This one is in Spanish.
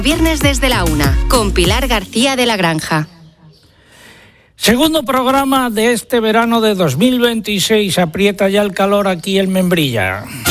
Viernes desde la 1, con Pilar García de la Granja. Segundo programa de este verano de 2026. Aprieta ya el calor aquí en Membrilla.